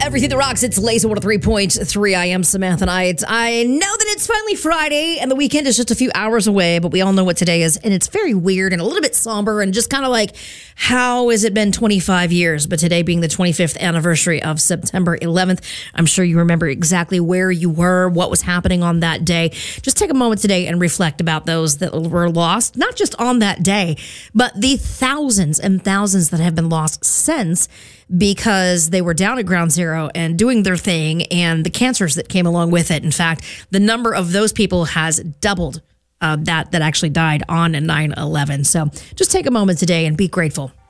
Everything that rocks, it's Laser 103.3. I am Samantha Knight. I know that it's finally Friday and the weekend is just a few hours away, but we all know what today is. And it's very weird and a little bit somber and just kind of like, how has it been 25 years? But today being the 25th anniversary of September 11th, I'm sure you remember exactly where you were, what was happening on that day. Just take a moment today and reflect about those that were lost, not just on that day, but the thousands and thousands that have been lost since, because they were down at Ground Zero and doing their thing, and the cancers that came along with it. In fact, the number of those people has doubled that actually died on 9/11. So just take a moment today and be grateful